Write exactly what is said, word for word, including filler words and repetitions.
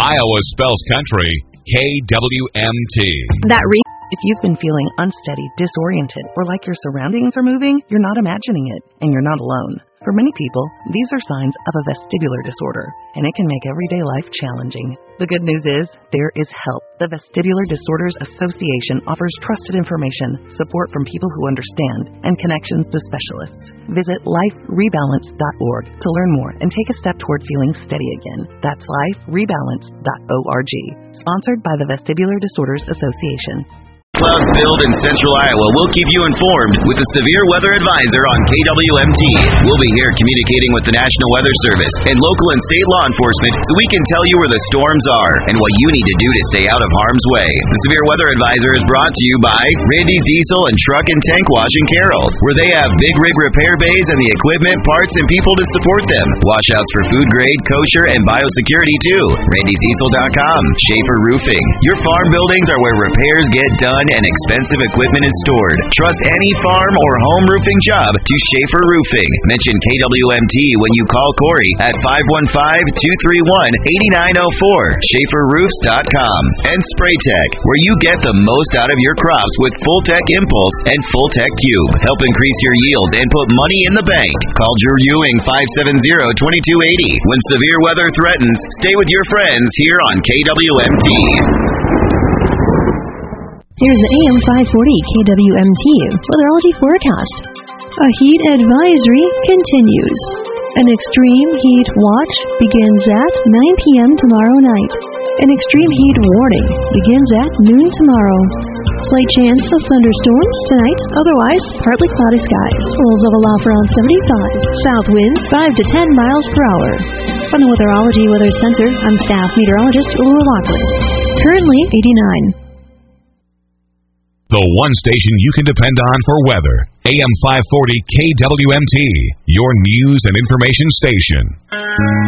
Iowa spells country, K W M T. That re- If you've been feeling unsteady, disoriented, or like your surroundings are moving, you're not imagining it, and you're not alone. For many people, these are signs of a vestibular disorder, and it can make everyday life challenging. The good news is, there is help. The Vestibular Disorders Association offers trusted information, support from people who understand, and connections to specialists. Visit life rebalance dot org to learn more and take a step toward feeling steady again. That's life rebalance dot org. Sponsored by the Vestibular Disorders Association. Clouds build in central Iowa. We'll keep you informed with a severe weather advisor on K W M T. We'll be here communicating with the National Weather Service and local and state law enforcement so we can tell you where the storms are and what you need to do to stay out of harm's way. The severe weather advisor is brought to you by Randy's Diesel and Truck and Tank Wash in Carroll, where they have big rig repair bays and the equipment, parts, and people to support them. Washouts for food grade, kosher, and biosecurity too. Randys Diesel dot com. Schaefer Roofing. Your farm buildings are where repairs get done and expensive equipment is stored. Trust any farm or home roofing job to Schaefer Roofing. Mention K W M T when you call Corey at five one five, two three one, eight nine zero four. Schaefer Roofs dot com. And Spraytech, where you get the most out of your crops with Full-Tech Impulse and Full-Tech Cube. Help increase your yield and put money in the bank. Call Drew Ewing five seven zero, two two eight zero. When severe weather threatens, stay with your friends here on K W M T. Here's the A M five forty K W M T weatherology forecast. A heat advisory continues. An extreme heat watch begins at nine p.m. tomorrow night. An extreme heat warning begins at noon tomorrow. Slight chance of thunderstorms tonight, otherwise partly cloudy skies. Rolls level off around seventy-five. South winds five to ten miles per hour. From the Weatherology Weather Center, I'm staff meteorologist Laura Lockley. Currently eighty-nine. The one station you can depend on for weather. A M five forty K W M T, your news and information station.